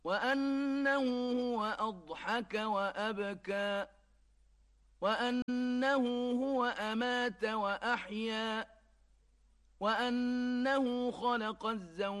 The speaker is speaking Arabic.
وأنه هو أضحك وأبكى وأنه هو أمات وأحيا وأنه خلق الزوجين